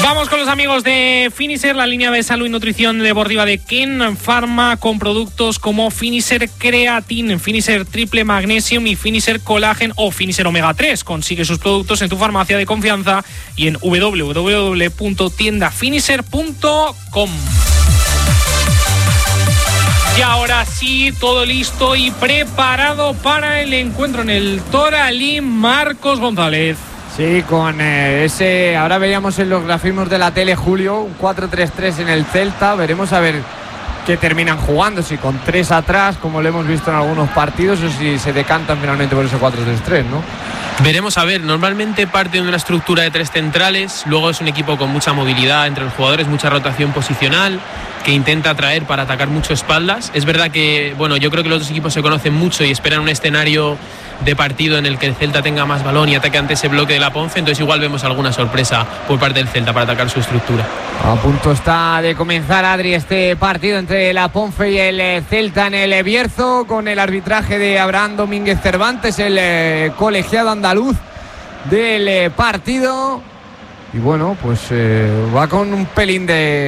Vamos con los amigos de Finisher, la línea de salud y nutrición deportiva de Ken Pharma, con productos como Finisher Creatine, Finisher Triple Magnesium y Finisher Collagen o Finisher Omega 3. Consigue sus productos en tu farmacia de confianza y en www.tiendafinisher.com. Y ahora sí, todo listo y preparado para el encuentro en el Toralín. Marcos González. Sí, con ese, ahora veíamos en los grafismos de la tele, Julio, un 4-3-3 en el Celta. Veremos a ver qué terminan jugando, si con 3 atrás, como lo hemos visto en algunos partidos, o si se decantan finalmente por ese 4-3-3, ¿no? Veremos a ver, normalmente parte de una estructura de 3 centrales, luego es un equipo con mucha movilidad entre los jugadores, mucha rotación posicional, que intenta atraer para atacar mucho espaldas. Es verdad que, bueno, yo creo que los dos equipos se conocen mucho y esperan un escenario de partido en el que el Celta tenga más balón y ataque ante ese bloque de la Ponce, entonces igual vemos alguna sorpresa por parte del Celta para atacar su estructura. A punto está de comenzar, Adri, este partido entre la Ponce y el Celta en el Bierzo, con el arbitraje de Abraham Domínguez Cervantes, el colegiado andaluz del partido. Y bueno, pues va con un pelín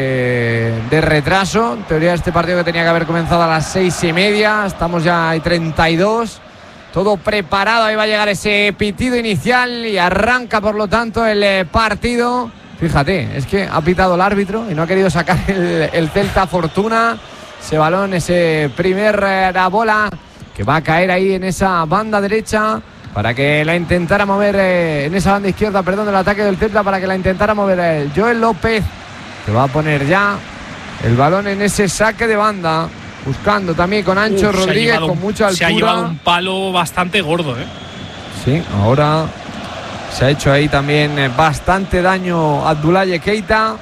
de retraso. En teoría este partido que tenía que haber comenzado a las 6:30, estamos ya a 32. Todo preparado, ahí va a llegar ese pitido inicial y arranca por lo tanto el partido. Fíjate, es que ha pitado el árbitro y no ha querido sacar el Celta Fortuna. Ese balón, ese la bola que va a caer ahí en esa banda derecha para que la intentara mover, en esa banda izquierda, perdón, del ataque del Celta, para que la intentara mover Joel López, que va a poner ya el balón en ese saque de banda. Buscando también con Ancho Rodríguez, con mucha altura. Se ha llevado un palo bastante gordo, ¿eh? Sí, ahora se ha hecho ahí también bastante daño Abdoulaye Keita,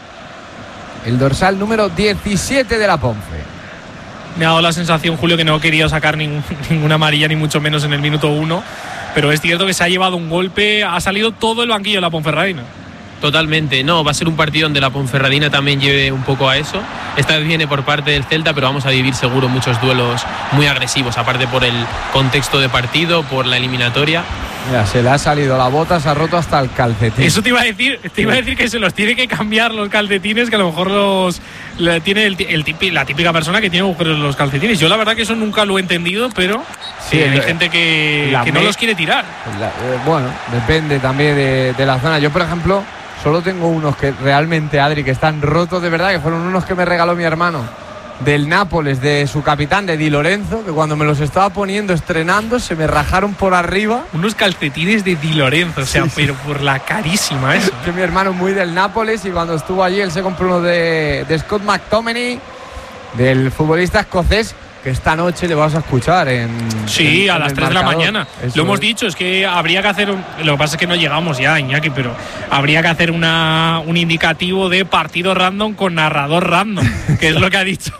el dorsal número 17 de la Ponce. Me ha dado la sensación, Julio, que no quería sacar ninguna amarilla, ni mucho menos en el minuto 1. Pero es cierto que se ha llevado un golpe, ha salido todo el banquillo de la Ponferradina. Totalmente, no, va a ser un partido donde la Ponferradina también lleve un poco a eso. Esta vez viene por parte del Celta, pero vamos a vivir seguro muchos duelos muy agresivos, aparte por el contexto de partido, por la eliminatoria. Mira, se le ha salido la bota, se ha roto hasta el calcetín. Eso te iba a decir que se los tiene que cambiar los calcetines, que a lo mejor tiene la típica persona que tiene agujeros en los calcetines. Yo la verdad que eso nunca lo he entendido, pero sí, hay gente que no los quiere tirar. Bueno, depende también de la zona. Yo, por ejemplo, solo tengo unos que realmente, Adri, que están rotos de verdad, que fueron unos que me regaló mi hermano del Nápoles, de su capitán, de Di Lorenzo, que cuando me los estaba poniendo, estrenando, se me rajaron por arriba. Unos calcetines de Di Lorenzo, o sea, sí. Pero por la carísima eso. Que mi hermano es muy del Nápoles y cuando estuvo allí él se compró uno de Scott McTominay, del futbolista escocés, que esta noche le vas a escuchar a las 3 de la mañana. Eso lo hemos dicho, es que habría que hacer lo que pasa es que no llegamos ya, Iñaki, pero habría que hacer un indicativo de partido random con narrador random, que es lo que ha dicho.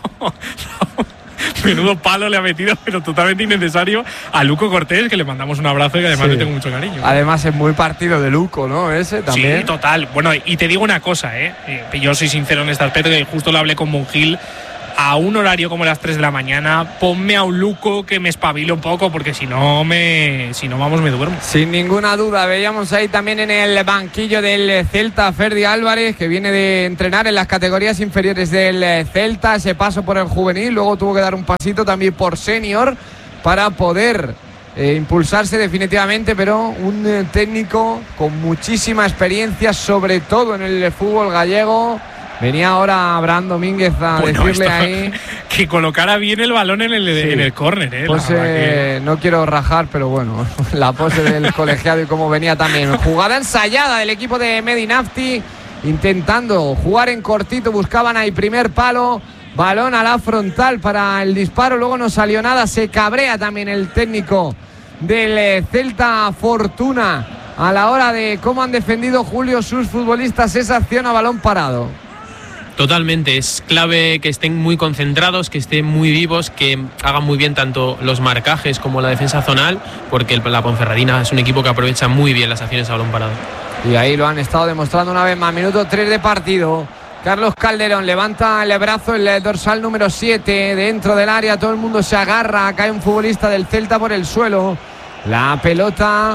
Menudo palo le ha metido, pero totalmente innecesario, a Luco Cortés, que le mandamos un abrazo y que además le tengo mucho cariño. Además es muy partido de Luco, ¿no? Ese también. Sí, total. Bueno, y te digo una cosa, yo soy sincero en este aspecto, que justo lo hablé con Monjil. A un horario como las 3 de la mañana, ponme a un Luco que me espabile un poco, porque si no me duermo. Sin ninguna duda, veíamos ahí también en el banquillo del Celta Ferdi Álvarez, que viene de entrenar en las categorías inferiores del Celta, ese paso por el juvenil, luego tuvo que dar un pasito también por senior para poder impulsarse definitivamente, pero un técnico con muchísima experiencia, sobre todo en el fútbol gallego. Venía ahora Abraham Domínguez a decirle ahí que colocara bien el balón en el córner. Pues no quiero rajar, pero bueno, la pose del colegiado y cómo venía también. Jugada ensayada del equipo de Medinafti, intentando jugar en cortito, buscaban ahí primer palo, balón a la frontal para el disparo, luego no salió nada, se cabrea también el técnico del Celta Fortuna a la hora de cómo han defendido, Julio, sus futbolistas esa acción a balón parado. Totalmente, es clave que estén muy concentrados, que estén muy vivos, que hagan muy bien tanto los marcajes como la defensa zonal, porque la Ponferradina es un equipo que aprovecha muy bien las acciones a balón parado. Y ahí lo han estado demostrando una vez más. Minuto 3 de partido. Carlos Calderón levanta el brazo, el dorsal número 7 dentro del área, todo el mundo se agarra, cae un futbolista del Celta por el suelo. La pelota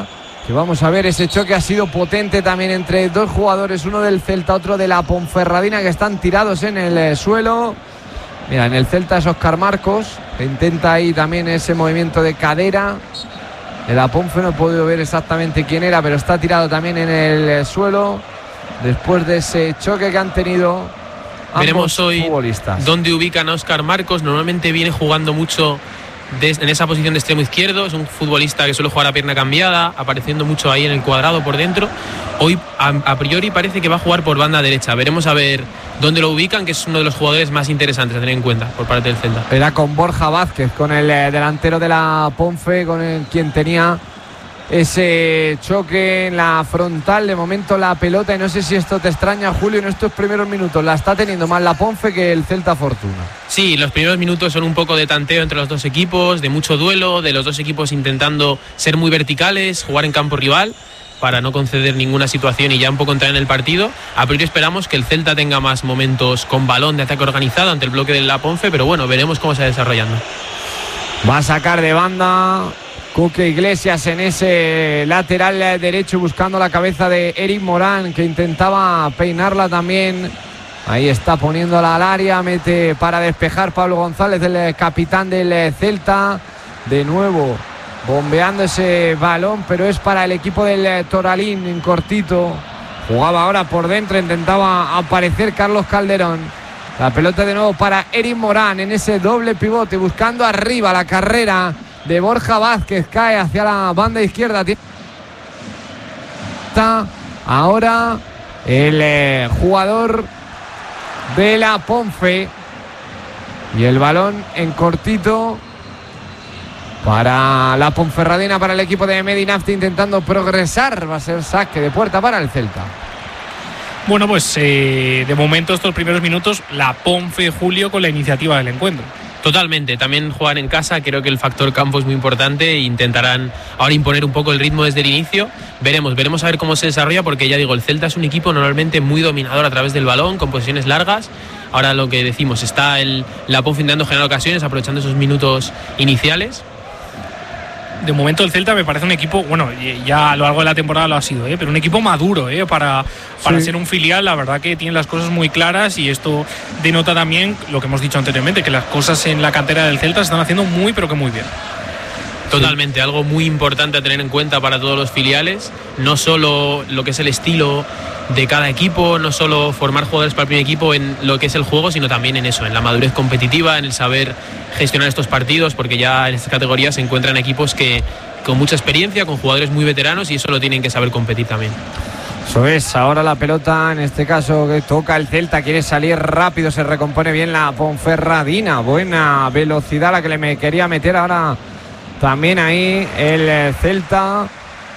que vamos a ver, ese choque ha sido potente también entre dos jugadores, uno del Celta, otro de la Ponferradina, que están tirados en el suelo. Mira, en el Celta es Óscar Marcos, que intenta ahí también ese movimiento de cadera. De la Ponfe no he podido ver exactamente quién era, pero está tirado también en el suelo después de ese choque que han tenido. Veremos hoy dónde ubican a Óscar Marcos. Normalmente viene jugando mucho en esa posición de extremo izquierdo. Es un futbolista que suele jugar a pierna cambiada, apareciendo mucho ahí en el cuadrado por dentro. Hoy a priori parece que va a jugar por banda derecha. Veremos a ver dónde lo ubican, que es uno de los jugadores más interesantes a tener en cuenta por parte del Celta. Era con Borja Vázquez, con el delantero de la Ponfe, con quien tenía ese choque en la frontal. De momento la pelota, y no sé si esto te extraña, Julio, en estos primeros minutos la está teniendo más la Ponfe que el Celta Fortuna. Sí, los primeros minutos son un poco de tanteo entre los dos equipos, de mucho duelo, de los dos equipos intentando ser muy verticales, jugar en campo rival para no conceder ninguna situación y ya un poco entrar en el partido. A priori esperamos que el Celta tenga más momentos con balón de ataque organizado ante el bloque de la Ponfe, pero bueno, veremos cómo se va desarrollando. Va a sacar de banda Coque Iglesias en ese lateral derecho, buscando la cabeza de Eric Morán, que intentaba peinarla también. Ahí está poniéndola al área, mete para despejar Pablo González, el capitán del Celta. De nuevo bombeando ese balón, pero es para el equipo del Toralín, en cortito. Jugaba ahora por dentro, intentaba aparecer Carlos Calderón. La pelota de nuevo para Eric Morán en ese doble pivote, buscando arriba la carrera de Borja Vázquez. Cae hacia la banda izquierda. Está ahora el jugador de la Ponfe. Y el balón en cortito para la Ponferradina, para el equipo de Medinafti, intentando progresar. Va a ser saque de puerta para el Celta. Bueno, pues de momento estos primeros minutos la Ponfe, Julio, con la iniciativa del encuentro. Totalmente, también juegan en casa, creo que el factor campo es muy importante e intentarán ahora imponer un poco el ritmo desde el inicio. Veremos a ver cómo se desarrolla, porque ya digo, el Celta es un equipo normalmente muy dominador a través del balón, con posiciones largas. Ahora lo que decimos, está la Ponfe intentando generar ocasiones, aprovechando esos minutos iniciales. De momento el Celta me parece un equipo, bueno, ya a lo largo de la temporada lo ha sido, pero un equipo maduro para ser un filial. La verdad que tiene las cosas muy claras, y esto denota también lo que hemos dicho anteriormente, que las cosas en la cantera del Celta se están haciendo muy, pero que muy bien. Totalmente, algo muy importante a tener en cuenta para todos los filiales, no solo lo que es el estilo de cada equipo, no solo formar jugadores para el primer equipo en lo que es el juego, sino también en eso, en la madurez competitiva, en el saber gestionar estos partidos, porque ya en esta categoría se encuentran equipos que con mucha experiencia, con jugadores muy veteranos, y eso lo tienen que saber competir también. Eso es, ahora la pelota, en este caso que toca el Celta, quiere salir rápido, se recompone bien la Ponferradina, buena velocidad la que le quería meter ahora también ahí el Celta.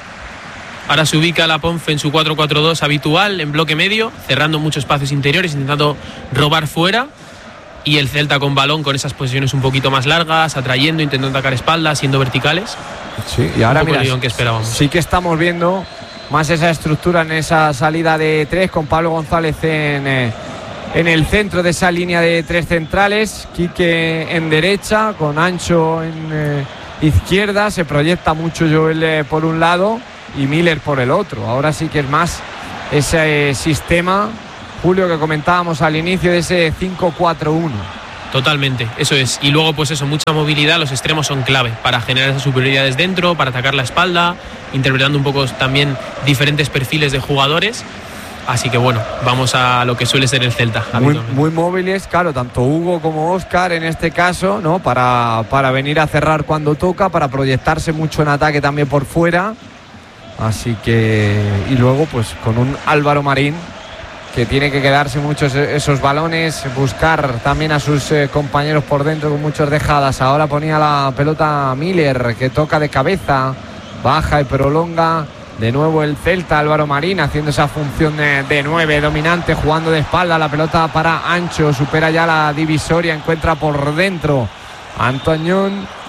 Ahora se ubica la Ponfe en su 4-4-2 habitual, en bloque medio, cerrando muchos espacios interiores, intentando robar fuera. Y el Celta con balón, con esas posiciones un poquito más largas, atrayendo, intentando atacar espaldas, siendo verticales. Sí, y ahora mira, que esperábamos. Sí que estamos viendo más esa estructura en esa salida de tres, con Pablo González en el centro de esa línea de tres centrales. Quique en derecha, con Ancho en izquierda. Se proyecta mucho Joel por un lado y Miller por el otro. Ahora sí que es más ese sistema, Julio, que comentábamos al inicio, de ese 5-4-1. Totalmente, eso es. Y luego pues eso, mucha movilidad. Los extremos son clave para generar esas superioridades dentro, para atacar la espalda, interpretando un poco también diferentes perfiles de jugadores. Así que bueno, vamos a lo que suele ser el Celta. Muy móviles, claro, tanto Hugo como Óscar en este caso, ¿no? Para venir a cerrar cuando toca, para proyectarse mucho en ataque también por fuera. Así que, y luego pues con un Álvaro Marín que tiene que quedarse muchos esos balones, buscar también a sus compañeros por dentro con muchas dejadas. Ahora ponía la pelota Miller, que toca de cabeza, baja y prolonga. De nuevo el Celta, Álvaro Marín haciendo esa función de 9 dominante, jugando de espalda. La pelota para Ancho, supera ya la divisoria, encuentra por dentro Antoñón.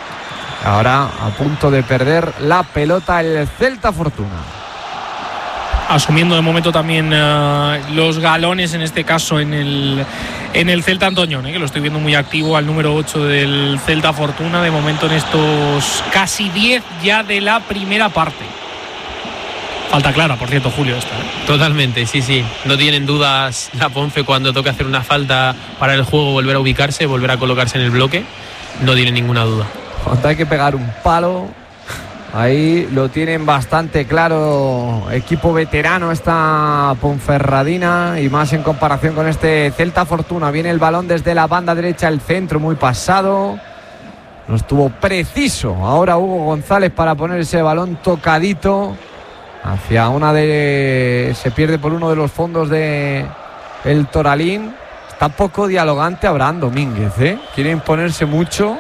Ahora a punto de perder la pelota el Celta Fortuna. Asumiendo de momento también los galones, en este caso en el Celta Antoñón, que lo estoy viendo muy activo, al número 8 del Celta Fortuna, de momento en estos casi 10 ya de la primera parte. Falta clara, por cierto, Julio, esta. Totalmente, sí. No tienen dudas la Ponfe cuando toca hacer una falta para el juego, volver a ubicarse, volver a colocarse en el bloque. No tienen ninguna duda. Cuando hay que pegar un palo, ahí lo tienen bastante claro. Equipo veterano esta Ponferradina, y más en comparación con este Celta Fortuna. Viene el balón desde la banda derecha, el centro muy pasado. No estuvo preciso ahora Hugo González para poner ese balón tocadito hacia se pierde por uno de los fondos de el Toralín. Está poco dialogante Abraham Domínguez, quiere imponerse mucho.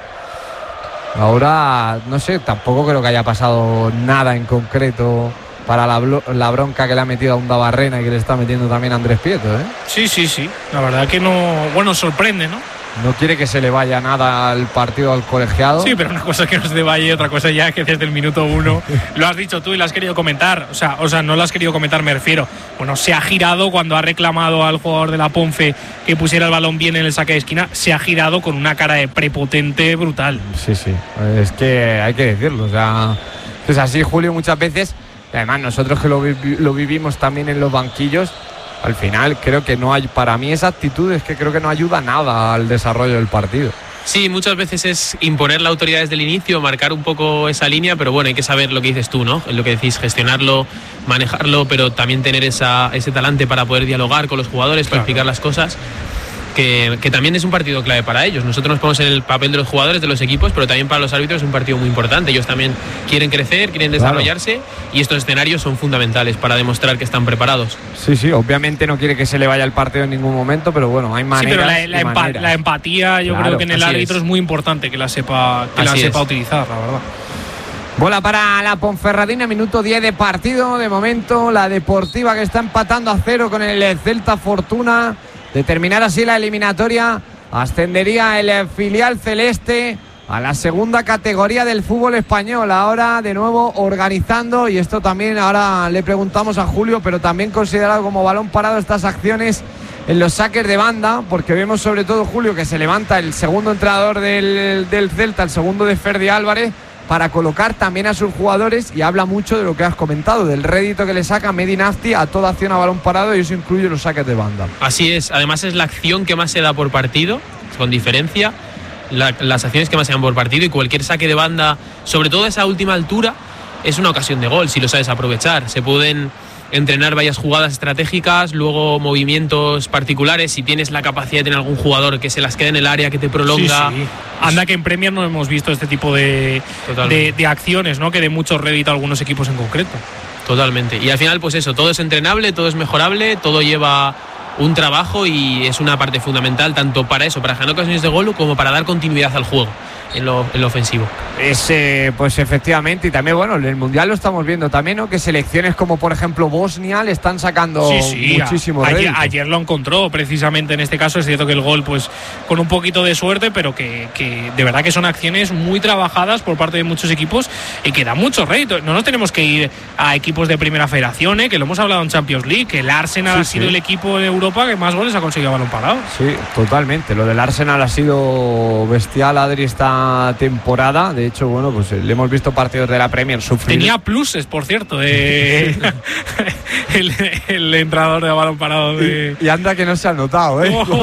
Ahora no sé, tampoco creo que haya pasado nada en concreto para la bronca que le ha metido a Undabarrena y que le está metiendo también a Andrés Prieto, Sí, la verdad que no, bueno, sorprende, ¿no? No quiere que se le vaya nada al partido al colegiado. Sí, pero una cosa es que no se le vaya y otra cosa ya que desde el minuto 1 lo has dicho tú y lo has querido comentar. O sea, no lo has querido comentar, me refiero. Bueno, se ha girado cuando ha reclamado al jugador de la Ponfe que pusiera el balón bien en el saque de esquina. Se ha girado con una cara de prepotente brutal. Sí. Es que hay que decirlo. O sea, es así, Julio, muchas veces. Y además, nosotros que lo vivimos también en los banquillos. Al final creo que no hay, para mí esa actitud es que creo que no ayuda nada al desarrollo del partido. Sí, muchas veces es imponer la autoridad desde el inicio, marcar un poco esa línea, pero bueno, hay que saber lo que dices tú, ¿no? Lo que decís, gestionarlo, manejarlo, pero también tener ese talante para poder dialogar con los jugadores, para explicar las cosas. Que también es un partido clave para ellos. Nosotros nos ponemos en el papel de los jugadores, de los equipos, pero también para los árbitros es un partido muy importante. Ellos también quieren crecer, quieren desarrollarse, y estos escenarios son fundamentales para demostrar que están preparados. Sí, obviamente no quiere que se le vaya el partido en ningún momento, pero bueno, hay maneras. Sí, pero la empatía yo creo que en el árbitro es muy importante que la sepa utilizar, la verdad. Bola para la Ponferradina, minuto 10 de partido. De momento la Deportiva, que está empatando a 0 con el Celta Fortuna. De terminar así la eliminatoria, ascendería el filial celeste a la segunda categoría del fútbol español. Ahora de nuevo organizando, y esto también ahora le preguntamos a Julio, pero también considerado como balón parado estas acciones en los saques de banda, porque vemos sobre todo, Julio, que se levanta el segundo entrenador del Celta, el segundo de Ferdi Álvarez, para colocar también a sus jugadores, y habla mucho de lo que has comentado, del rédito que le saca Medi Nafti a toda acción a balón parado, y eso incluye los saques de banda. Así es, además es la acción que más se da por partido, con diferencia, las acciones que más se dan por partido, y cualquier saque de banda, sobre todo a esa última altura, es una ocasión de gol, si lo sabes aprovechar. Se pueden entrenar varias jugadas estratégicas, luego movimientos particulares, si tienes la capacidad de tener algún jugador que se las quede en el área, que te prolonga. Sí. Anda que en Premier no hemos visto este tipo de acciones, ¿no? Que de mucho rédito a algunos equipos en concreto. Totalmente. Y al final, pues eso, todo es entrenable, todo es mejorable, todo lleva un trabajo, y es una parte fundamental tanto para eso, para generar ocasiones de gol, como para dar continuidad al juego en lo ofensivo. Pues efectivamente, y también, bueno, en el Mundial lo estamos viendo también, ¿no? Que selecciones como por ejemplo Bosnia le están sacando muchísimo rédito. Ayer lo encontró precisamente en este caso. Es cierto que el gol pues con un poquito de suerte, pero que de verdad que son acciones muy trabajadas por parte de muchos equipos y que da mucho rédito. No nos tenemos que ir a equipos de primera federación, que lo hemos hablado en Champions League, que el Arsenal ha sido el equipo de Europa que más goles ha conseguido a balón parado. Sí, totalmente. Lo del Arsenal ha sido bestial, Adri, esta temporada. De hecho, bueno, pues le hemos visto partidos de la Premier sufrir. Tenía pluses, por cierto, el entrenador de balón parado y anda que no se ha notado,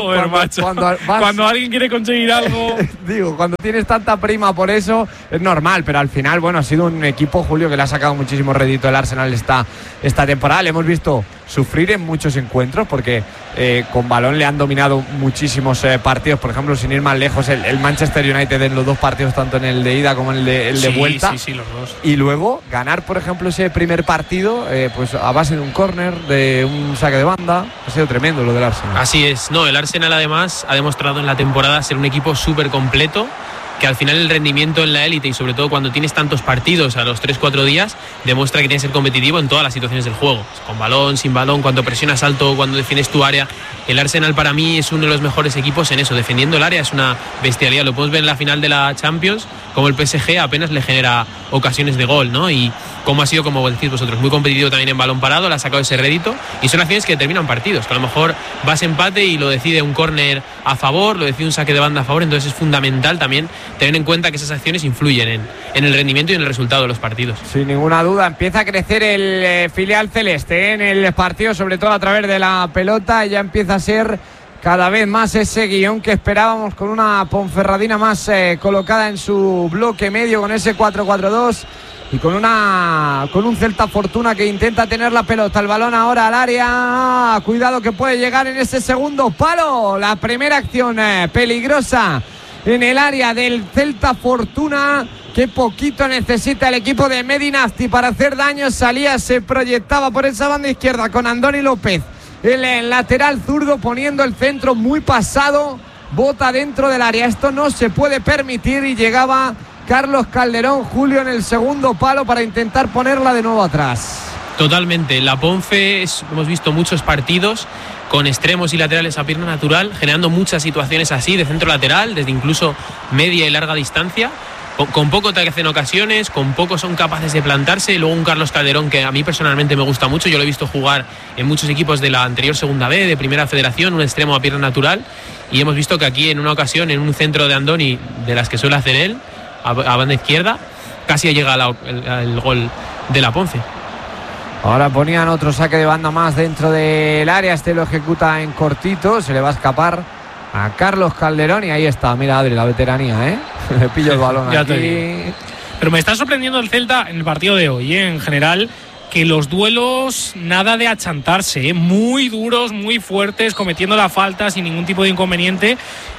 cuando alguien quiere conseguir algo. Digo, cuando tienes tanta prima por eso, es normal, pero al final, bueno, ha sido un equipo, Julio, que le ha sacado muchísimo rédito el Arsenal esta temporada. Le hemos visto sufrir en muchos encuentros, porque con balón le han dominado muchísimos partidos. Por ejemplo, sin ir más lejos, el Manchester United en los dos partidos, tanto en el de ida como en el de vuelta. Sí, los dos. Y luego ganar, por ejemplo, ese primer partido pues a base de un córner, de un saque de banda. Ha sido tremendo lo del Arsenal. Así es. No, el Arsenal además ha demostrado en la temporada ser un equipo súper completo, que al final el rendimiento en la élite, y sobre todo cuando tienes tantos partidos a los 3-4 días, demuestra que tienes que ser competitivo en todas las situaciones del juego, con balón, sin balón, cuando presionas alto, cuando defiendes tu área. El Arsenal para mí es uno de los mejores equipos en eso, defendiendo el área. Es una bestialidad, lo podemos ver en la final de la Champions, como el PSG apenas le genera ocasiones de gol, ¿no? Y como ha sido, como decís vosotros, muy competitivo también en balón parado, le ha sacado ese rédito, y son acciones que determinan partidos, que a lo mejor vas empate y lo decide un córner a favor, lo decide un saque de banda a favor. Entonces es fundamental también tener en cuenta que esas acciones influyen en el rendimiento y en el resultado de los partidos. Sin ninguna duda, empieza a crecer el filial celeste en el partido, sobre todo a través de la pelota, y ya empieza a ser cada vez más ese guión que esperábamos, con una Ponferradina más colocada en su bloque medio con ese 4-4-2 y con un Celta Fortuna que intenta tener la pelota. El balón ahora al área, cuidado que puede llegar en ese segundo palo. La primera acción peligrosa en el área del Celta Fortuna. Qué poquito necesita el equipo de Medinasti para hacer daño. Salía, se proyectaba por esa banda izquierda con Andoni López, el lateral zurdo, poniendo el centro muy pasado, bota dentro del área. Esto no se puede permitir, y llegaba Carlos Calderón, Julio, en el segundo palo para intentar ponerla de nuevo atrás. Totalmente, la Ponfe hemos visto muchos partidos con extremos y laterales a pierna natural, generando muchas situaciones así de centro lateral, desde incluso media y larga distancia. Con poco te hacen ocasiones, con poco son capaces de plantarse. Luego un Carlos Calderón que a mí personalmente me gusta mucho, yo lo he visto jugar en muchos equipos de la anterior Segunda B, de Primera Federación, un extremo a pierna natural, y hemos visto que aquí en una ocasión, en un centro de Andoni, de las que suele hacer él, a banda izquierda, casi llega el gol de la Ponce. Ahora ponían otro saque de banda más dentro del área, este lo ejecuta en cortito, se le va a escapar a Carlos Calderón, y ahí está, mira Adri, la veteranía, le pillo el balón ya aquí. Pero me está sorprendiendo el Celta en el partido de hoy, en general, que los duelos nada de achantarse, muy duros, muy fuertes, cometiendo la falta sin ningún tipo de inconveniente,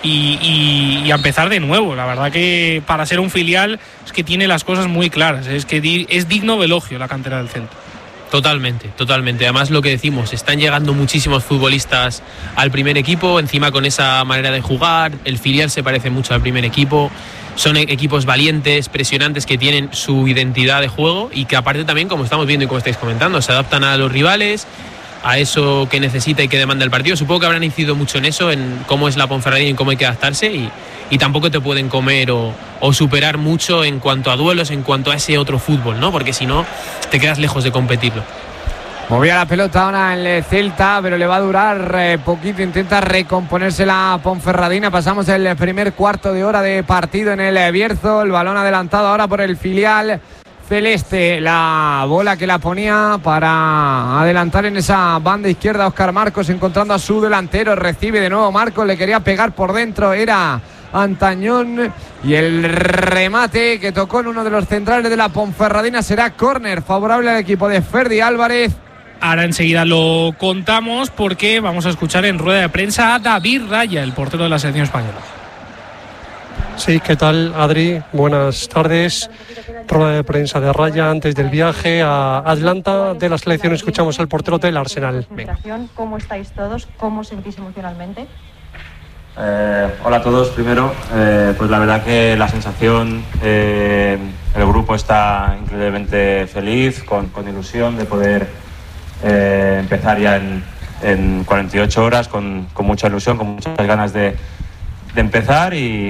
y a empezar de nuevo. La verdad que para ser un filial es que tiene las cosas muy claras, es que es digno de elogio la cantera del Celta. Totalmente. Además, lo que decimos, están llegando muchísimos futbolistas al primer equipo, encima con esa manera de jugar. El filial se parece mucho al primer equipo. Son equipos valientes, presionantes, que tienen su identidad de juego y que aparte también, como estamos viendo y como estáis comentando, se adaptan a los rivales, a eso que necesita y que demanda el partido. Supongo que habrán incidido mucho en eso, en cómo es la Ponferradina y en cómo hay que adaptarse, y tampoco te pueden comer o superar mucho en cuanto a duelos, en cuanto a ese otro fútbol, ¿no? Porque si no, te quedas lejos de competirlo. Movía la pelota ahora el Celta, pero le va a durar poquito. Intenta recomponerse la Ponferradina. Pasamos el primer cuarto de hora de partido en el Bierzo. El balón adelantado ahora por el filial celeste. La bola que la ponía para adelantar en esa banda izquierda Óscar Marcos, encontrando a su delantero. Recibe de nuevo Marcos, le quería pegar por dentro, era Antañón, y el remate que tocó en uno de los centrales de la Ponferradina será córner favorable al equipo de Ferdi Álvarez. Ahora enseguida lo contamos, porque vamos a escuchar en rueda de prensa a David Raya, el portero de la selección española. Sí, ¿qué tal, Adri? Buenas tardes. Rueda de prensa de Raya antes del viaje a Atlanta de la selección. Escuchamos al portero del Arsenal. Venga. ¿Cómo estáis todos? ¿Cómo os sentís emocionalmente? Hola a todos. Primero, pues la verdad que la sensación, el grupo está increíblemente feliz, con ilusión de poder empezar ya en 48 horas, con mucha ilusión, con muchas ganas de empezar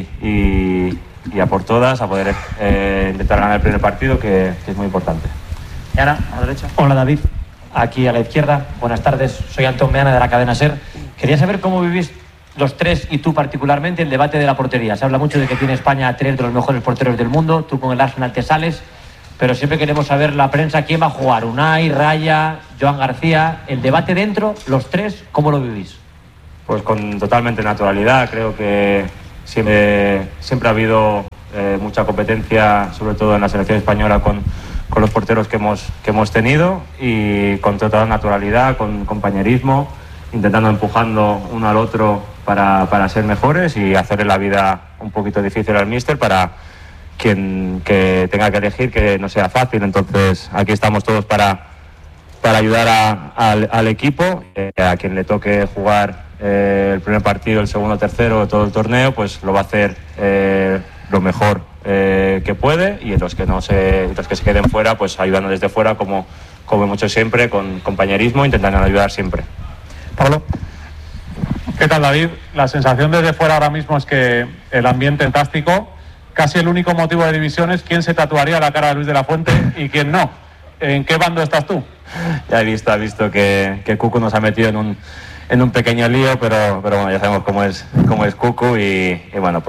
y a por todas, a poder intentar ganar el primer partido, que es muy importante. Ana, a la derecha. Hola David, aquí a la izquierda. Buenas tardes, soy Antón Meana de la cadena SER. Quería saber cómo vivís los tres, y tú particularmente, el debate de la portería. Se habla mucho de que tiene España a tres de los mejores porteros del mundo. Tú con el Arsenal te sales, pero siempre queremos saber la prensa quién va a jugar. Unai, Raya, Joan García. El debate dentro, los tres, ¿cómo lo vivís? Pues con totalmente naturalidad. Creo que siempre ha habido mucha competencia, sobre todo en la selección española, con los porteros que hemos tenido, y con total naturalidad, con compañerismo, intentando empujando uno al otro para ser mejores y hacerle la vida un poquito difícil al míster para quien que tenga que elegir, que no sea fácil. Entonces aquí estamos todos para ayudar al equipo, a quien le toque jugar el primer partido, el segundo, tercero, todo el torneo, pues lo va a hacer lo mejor que puede, y los que se queden fuera, pues ayudando desde fuera, como hemos hecho siempre, con compañerismo, intentando ayudar siempre. Pablo. ¿Qué tal, David? La sensación desde fuera ahora mismo es que el ambiente es fantástico. Casi el único motivo de división es quién se tatuaría la cara de Luis de la Fuente y quién no. ¿En qué bando estás tú? Ya he visto que Cucu nos ha metido en un pequeño lío, pero bueno, ya sabemos cómo es Cucu, y bueno, pues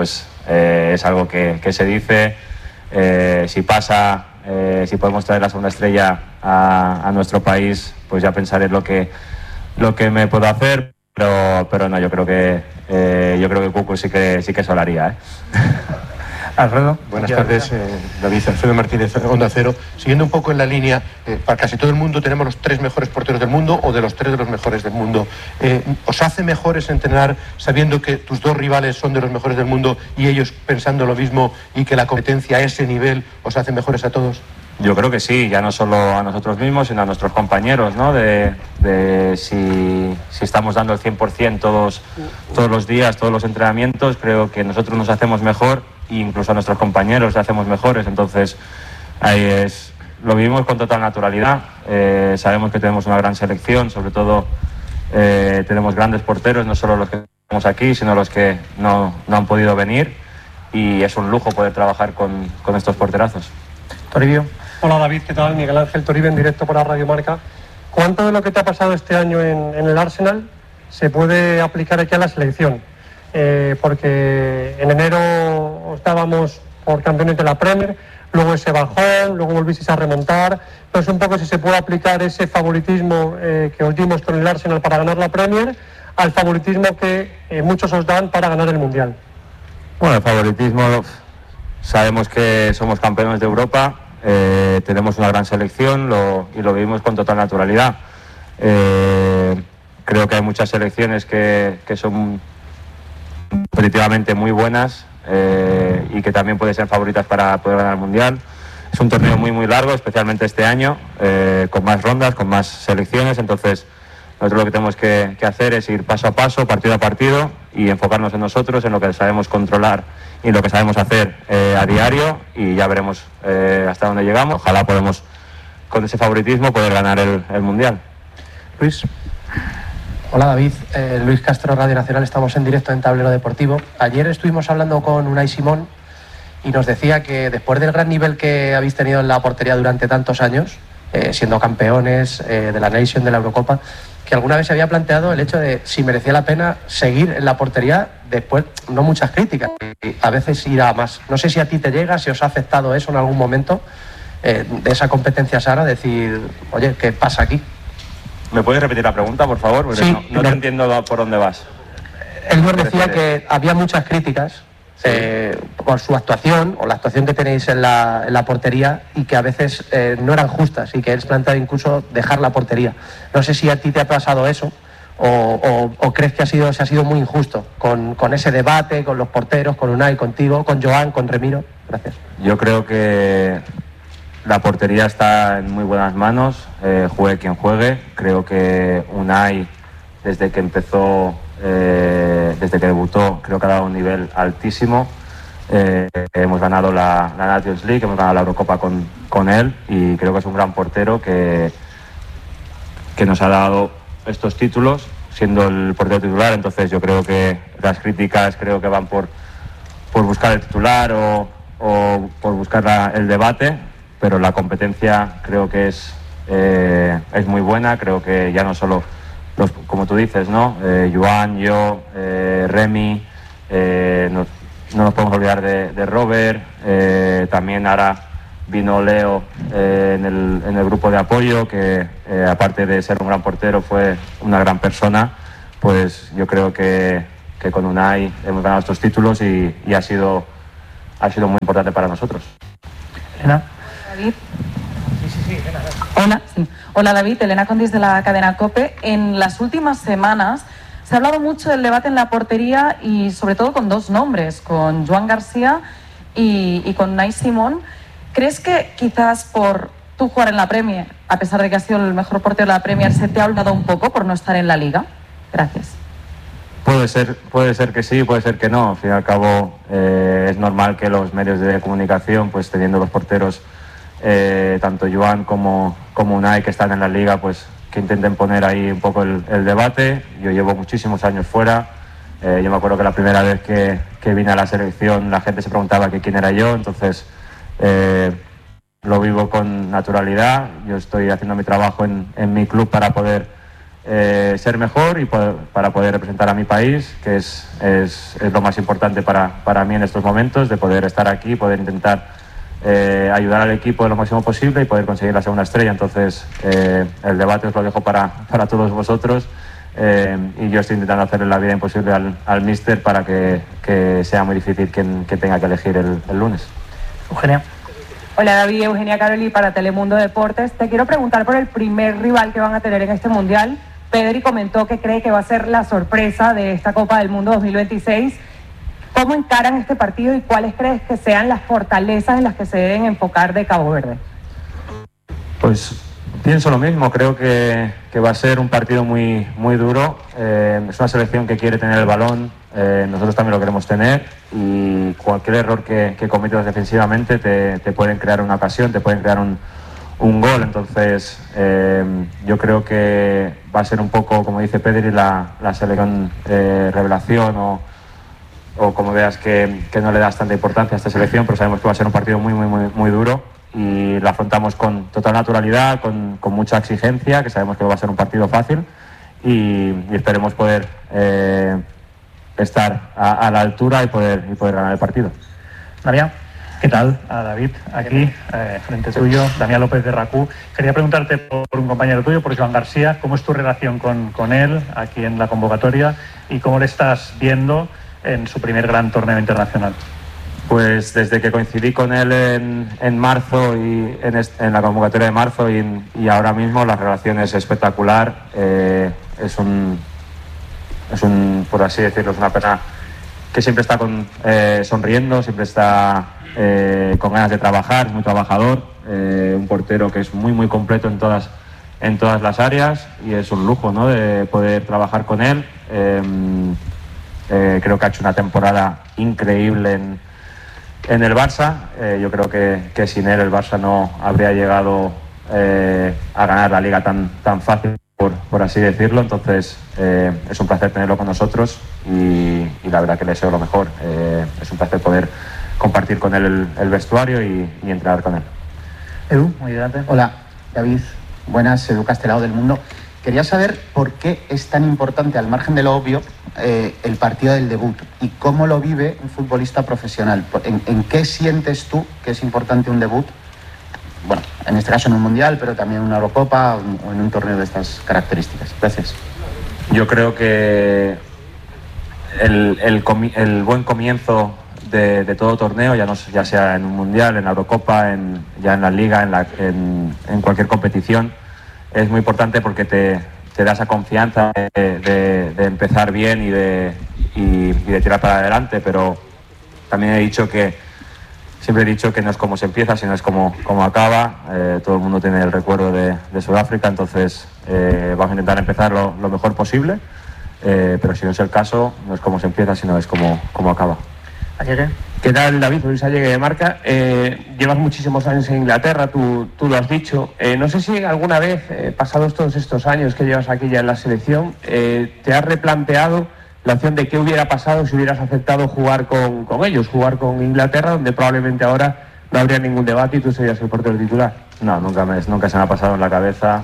es algo que se dice. Si pasa, si podemos traer la segunda estrella a nuestro país, pues ya pensaré lo que me puedo hacer, pero no, yo creo que Cucu sí que se lo haría. Alfredo. Buenas tardes, David. Alfredo Martínez, Onda Cero. Siguiendo un poco en la línea, para casi todo el mundo tenemos los 3 mejores porteros del mundo o de los 3 de los mejores del mundo. ¿Os hace mejores entrenar sabiendo que tus 2 rivales son de los mejores del mundo y ellos pensando lo mismo y que la competencia a ese nivel os hace mejores a todos? Yo creo que sí, ya no solo a nosotros mismos, sino a nuestros compañeros, ¿no? Si estamos dando el 100% todos los días, todos los entrenamientos, creo que nosotros nos hacemos mejor e incluso a nuestros compañeros les hacemos mejores. Entonces, lo vivimos con total naturalidad. Sabemos que tenemos una gran selección, sobre todo tenemos grandes porteros, no solo los que estamos aquí, sino los que no han podido venir, y es un lujo poder trabajar con estos porterazos. Toribio. Hola David, ¿qué tal? Miguel Ángel Toribio en directo para Radio Marca. ¿Cuánto de lo que te ha pasado este año en el Arsenal se puede aplicar aquí a la selección? Porque en enero estábamos por campeones de la Premier, luego ese bajón, luego volvisteis a remontar. Entonces, un poco si se puede aplicar ese favoritismo que os dimos con el Arsenal para ganar la Premier al favoritismo que muchos os dan para ganar el Mundial. Bueno, el favoritismo, sabemos que somos campeones de Europa, tenemos una gran selección y lo vivimos con total naturalidad. Creo que hay muchas selecciones que son competitivamente muy buenas y que también pueden ser favoritas para poder ganar el Mundial. Es un torneo muy muy largo, especialmente este año, con más rondas, con más selecciones. Entonces nosotros lo que tenemos que hacer es ir paso a paso, partido a partido, y enfocarnos en nosotros, en lo que sabemos controlar y lo que sabemos hacer a diario, y ya veremos hasta dónde llegamos. Ojalá podamos, con ese favoritismo, poder ganar el Mundial. Luis. Hola David, Luis Castro, Radio Nacional, estamos en directo en Tablero Deportivo. Ayer estuvimos hablando con Unai Simón y nos decía que después del gran nivel que habéis tenido en la portería durante tantos años, siendo campeones de la Nation, de la Eurocopa, que alguna vez se había planteado el hecho de si merecía la pena seguir en la portería después, no muchas críticas, y a veces ir a más. No sé si a ti te llega, si os ha afectado eso en algún momento, de esa competencia sana, decir, oye, ¿qué pasa aquí? ¿Me puedes repetir la pregunta, por favor? Porque sí, no te entiendo por dónde vas. Él nos decía que había muchas críticas por su actuación o la actuación que tenéis en la portería, y que a veces no eran justas, y que él planteaba incluso dejar la portería. No sé si a ti te ha pasado eso o crees que se ha sido muy injusto con ese debate, con los porteros, con Unai, contigo, con Joan, con Remiro. Gracias. Yo creo que la portería está en muy buenas manos, juegue quien juegue. Creo que Unai, desde que empezó, desde que debutó, creo que ha dado un nivel altísimo. Hemos ganado la Nations League, hemos ganado la Eurocopa con él, y creo que es un gran portero que nos ha dado estos títulos, siendo el portero titular. Entonces yo creo que las críticas creo que van por buscar el titular o por buscar el debate, pero la competencia creo que es muy buena. Creo que ya no solo como tú dices, ¿no? Joan, yo, Remy, no nos podemos olvidar de Robert, también ahora vino Leo en el grupo de apoyo, que aparte de ser un gran portero fue una gran persona. Pues yo creo que con Unai hemos ganado estos títulos y ha sido muy importante para nosotros. Elena. David. Hola, sí. Hola David, Elena Condis de la cadena COPE. En las últimas semanas se ha hablado mucho del debate en la portería, y sobre todo con dos nombres, con Joan García y con Unai Simón. ¿Crees que quizás por tú jugar en la Premier, a pesar de que has sido el mejor portero de la Premier, se te ha olvidado un poco por no estar en la Liga? Gracias. Puede ser que sí, puede ser que no. Al fin y al cabo es normal que los medios de comunicación, pues teniendo los porteros, tanto Joan como Unai, que están en la Liga, pues que intenten poner ahí un poco el debate. Yo llevo muchísimos años fuera. Yo me acuerdo que la primera vez que vine a la selección la gente se preguntaba que quién era yo. Entonces lo vivo con naturalidad. Yo estoy haciendo mi trabajo en mi club para poder ser mejor y para poder representar a mi país, que es lo más importante para mí en estos momentos, de poder estar aquí, poder intentar ayudar al equipo lo máximo posible y poder conseguir la segunda estrella. Entonces el debate os lo dejo para todos vosotros, y yo estoy intentando hacerle la vida imposible al míster para que sea muy difícil que tenga que elegir el lunes. Eugenia. Hola David, Eugenia Caroli para Telemundo Deportes. Te quiero preguntar por el primer rival que van a tener en este Mundial. Pedri comentó que cree que va a ser la sorpresa de esta Copa del Mundo 2026. ¿Cómo encaran este partido y cuáles crees que sean las fortalezas en las que se deben enfocar de Cabo Verde? Pues pienso lo mismo, creo que va a ser un partido muy, muy duro. Es una selección que quiere tener el balón, nosotros también lo queremos tener, y cualquier error que cometas defensivamente te pueden crear una ocasión, te pueden crear un gol. Entonces yo creo que va a ser un poco, como dice Pedri, la selección revelación o como veas que no le das tanta importancia a esta selección, pero sabemos que va a ser un partido muy, muy, muy, muy duro y lo afrontamos con total naturalidad, con mucha exigencia, que sabemos que va a ser un partido fácil y esperemos poder estar a la altura y poder ganar el partido. Damián. ¿Qué tal? A David, aquí, frente tuyo, Damián López de RACU. Quería preguntarte por un compañero tuyo, por Joan García, ¿cómo es tu relación con él aquí en la convocatoria y cómo le estás viendo en su primer gran torneo internacional? Pues desde que coincidí con él en marzo y en la convocatoria de marzo y ahora mismo la relación es espectacular. Es un, por así decirlo, es una persona que siempre está sonriendo, siempre está con ganas de trabajar, es muy trabajador, un portero que es muy muy completo en todas las áreas y es un lujo, ¿no?, de poder trabajar con él. Creo que ha hecho una temporada increíble en el Barça. Yo creo que sin él el Barça no habría llegado a ganar la liga tan fácil, por así decirlo. Entonces es un placer tenerlo con nosotros y la verdad que le deseo lo mejor. Es un placer poder compartir con él el vestuario y entrenar con él. Edu, muy adelante. Hola, David. Buenas, Edu Castelao del Mundo. Quería saber por qué es tan importante, al margen de lo obvio, el partido del debut y cómo lo vive un futbolista profesional. ¿En qué sientes tú que es importante un debut? Bueno, en este caso en un Mundial, pero también en una Eurocopa o en un torneo de estas características. Gracias. Yo creo que el buen comienzo de todo torneo, ya sea en un Mundial, en la Eurocopa, ya en la Liga, en cualquier competición, es muy importante porque te da esa confianza de empezar bien y de tirar para adelante, pero también siempre he dicho que no es como se empieza, sino es como acaba. Todo el mundo tiene el recuerdo de Sudáfrica, entonces vamos a intentar empezar lo mejor posible, pero si no es el caso, no es como se empieza, sino es como acaba. Allegue. ¿Qué tal, David? Luis Allegue de Marca. Llevas muchísimos años en Inglaterra, tú lo has dicho. No sé si alguna vez, pasados todos estos años que llevas aquí ya en la selección, te has replanteado la opción de qué hubiera pasado si hubieras aceptado jugar con ellos, jugar con Inglaterra, donde probablemente ahora no habría ningún debate y tú serías el portero titular. No, nunca se me ha pasado en la cabeza.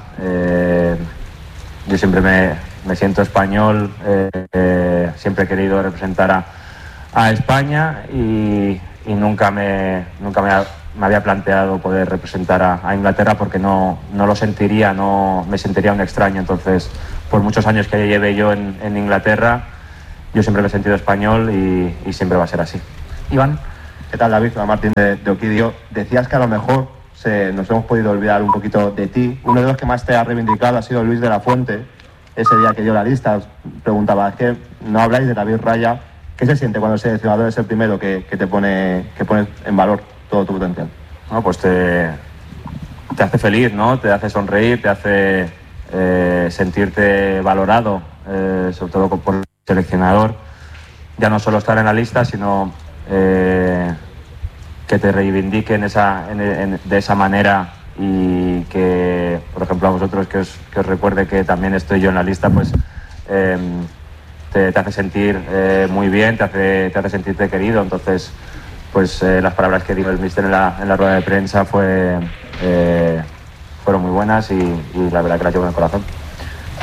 Yo siempre me siento español, siempre he querido representar a España y nunca me había planteado poder representar a Inglaterra porque no lo sentiría, no me sentiría un extraño. Entonces, por muchos años que lleve yo en Inglaterra, yo siempre me he sentido español y siempre va a ser así. Iván. ¿Qué tal, David? Soy Martín de Oquidio. Decías que a lo mejor nos hemos podido olvidar un poquito de ti. Uno de los que más te ha reivindicado ha sido Luis de la Fuente. Ese día que dio la lista, os preguntaba, es que no habláis de David Raya. ¿Qué se siente cuando el seleccionador es el primero que pone en valor todo tu potencial? No, pues te hace feliz, ¿no? Te hace sonreír, te hace sentirte valorado, sobre todo por el seleccionador. Ya no solo estar en la lista, sino que te reivindiquen de esa manera y que, por ejemplo, a vosotros que os recuerde que también estoy yo en la lista, pues te hace sentir muy bien, te hace sentirte querido. Entonces, pues las palabras que dijo el míster en la rueda de prensa fueron muy buenas y la verdad que las llevo en el corazón.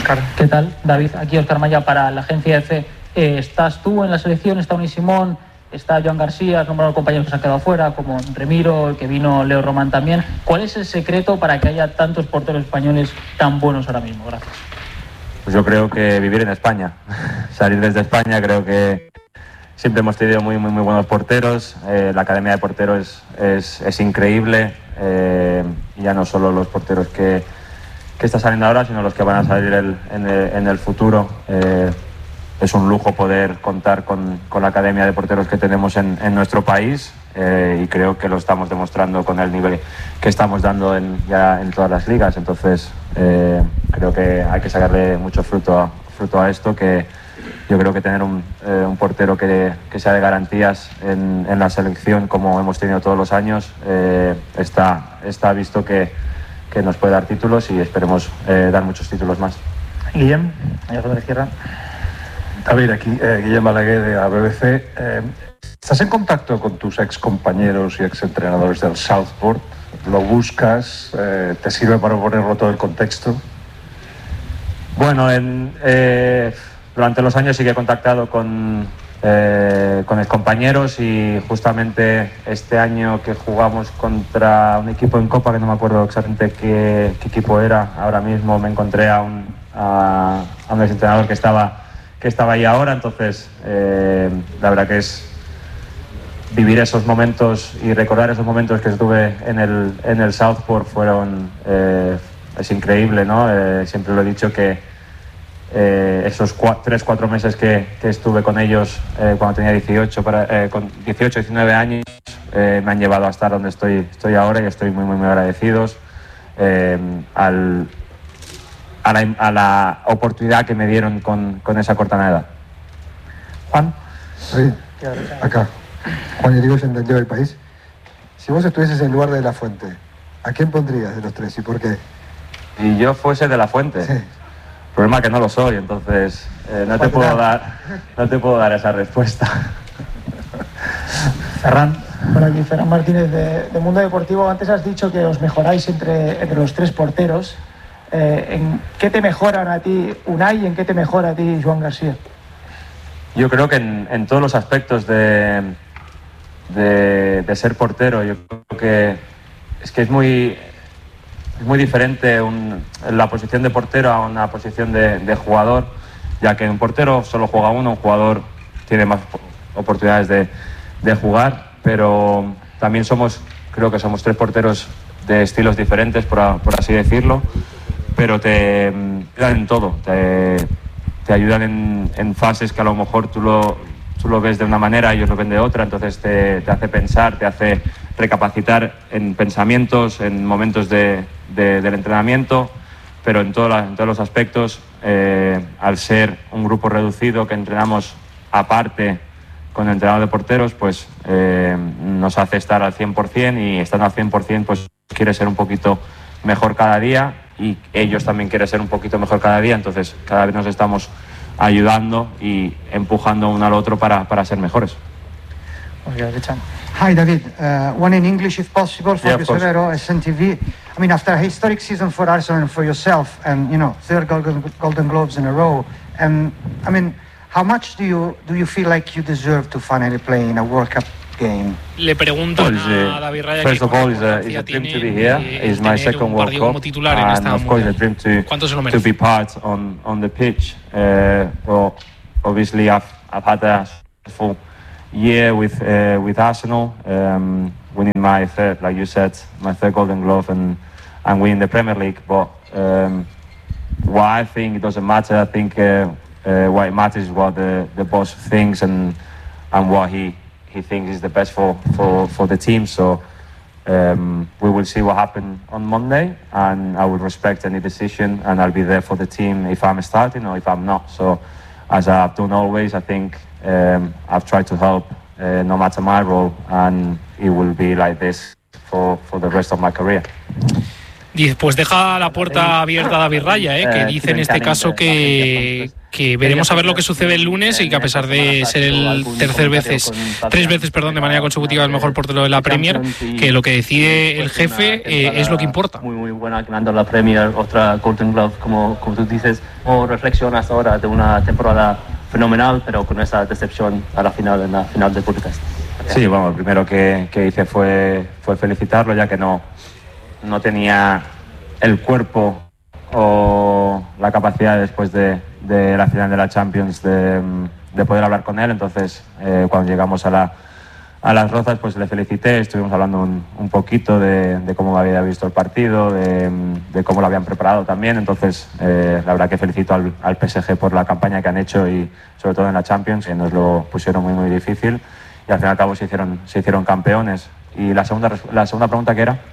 Oscar. ¿Qué tal, David? Aquí Oscar Maya para la agencia EFE. ¿Estás tú en la selección? ¿Está Unai Simón? ¿Está Joan García? Has nombrado compañeros que se han quedado fuera, como Remiro, el que vino Leo Román también. ¿Cuál es el secreto para que haya tantos porteros españoles tan buenos ahora mismo? Gracias. Pues yo creo que vivir en España, salir desde España. Creo que siempre hemos tenido muy buenos porteros. La academia de porteros es increíble. Ya no solo los porteros que están saliendo ahora, sino los que van a salir en el futuro. Es un lujo poder contar con la academia de porteros que tenemos en nuestro país, y creo que lo estamos demostrando con el nivel que estamos dando ya en todas las ligas. Entonces creo que hay que sacarle mucho fruto a esto, que yo creo que tener un portero que sea de garantías en la selección, como hemos tenido todos los años, está visto que nos puede dar títulos, y esperemos dar muchos títulos más. Guillem, allá por la izquierda. David, aquí Guillem Balaguer de la BBC. ¿Estás en contacto con tus ex compañeros y ex entrenadores del Southport? ¿Lo buscas? ¿Te sirve para ponerlo todo el contexto? Bueno, durante los años sí que he contactado con compañeros, y justamente este año que jugamos contra un equipo en Copa, que no me acuerdo exactamente qué equipo era ahora mismo, me encontré a un entrenador que estaba ahí ahora. Entonces la verdad que es vivir esos momentos y recordar esos momentos que estuve en el Southport es increíble, ¿no? Siempre lo he dicho que esos 3-4 meses que estuve con ellos cuando tenía 18, 19 años, me han llevado a estar donde estoy ahora, y estoy muy agradecidos a la oportunidad que me dieron con esa corta edad. Juan. Sí, acá. Juan Irigoyen, Santander del País. Si vos estuvieses en lugar de La Fuente, ¿a quién pondrías de los tres y por qué? Si yo fuese de La Fuente. Sí. El problema es que no lo soy, entonces no te puedo dar esa respuesta. Ferran. Bueno, aquí Ferran Martínez de Mundo Deportivo. Antes has dicho que os mejoráis entre los tres porteros. ¿En qué te mejoran a ti Unai y en qué te mejora a ti Joan García? Yo creo que en todos los aspectos de ser portero, yo creo que es muy diferente la posición de portero a una posición de jugador, ya que un portero solo juega uno, un jugador tiene más oportunidades de jugar, pero también creo que somos tres porteros de estilos diferentes, por así decirlo, pero te ayudan en todo, te ayudan en fases que a lo mejor tú lo ves de una manera, ellos lo ven de otra, entonces te hace pensar, te hace recapacitar en pensamientos, en momentos del entrenamiento, pero en todos los aspectos, al ser un grupo reducido que entrenamos aparte con el entrenador de porteros, pues nos hace estar al 100%, y estando al 100% pues quiere ser un poquito mejor cada día, y ellos también quieren ser un poquito mejor cada día, entonces cada vez nos estamos ayudando y empujando uno al otro para ser mejores. Hi David, one in English if possible for Yeah, Solero, SNTV. I mean, after a historic season for Arsenal and for yourself, and third Golden Globes in a row, and I mean, how much do you feel like you deserve to finally play in a World Cup game? Le preguntan a David Raya first of all, it's a dream to be here. It's my second World Cup, and of course a dream to be part on the pitch. Well, obviously I've had a successful year with Arsenal, winning my third, like you said, my third Golden Glove, and winning the Premier League. But what I think, it doesn't matter. I think what it matters is what the boss thinks and what he thinks is the best for the team. So we will see what happens on Monday, and I will respect any decision, and I'll be there for the team if I'm starting or if I'm not. So as I've done always, I think I've tried to help no matter my role, and it will be like this for the rest of my career. Y después deja la puerta abierta a David Raya, que dice en este caso que veremos a ver lo que sucede el lunes y que a pesar de ser el tres veces de manera consecutiva el mejor portero de la Premier, que lo que decide el jefe es lo que importa. Muy buena, ganando la Premier, otra Golden Glove, como tú dices. ¿Cómo reflexionas ahora de una temporada fenomenal, pero con esa decepción a la final, en la final de Budapest? Sí, bueno, lo primero que hice fue felicitarlo, ya que no tenía el cuerpo o la capacidad después de la final de la Champions de poder hablar con él. Entonces, cuando llegamos a las Rozas, pues le felicité, estuvimos hablando un poquito de cómo había visto el partido, de cómo lo habían preparado también. Entonces, la verdad que felicito al PSG por la campaña que han hecho y sobre todo en la Champions, que nos lo pusieron muy difícil y al fin y al cabo se hicieron campeones. Y la segunda pregunta, ¿qué era?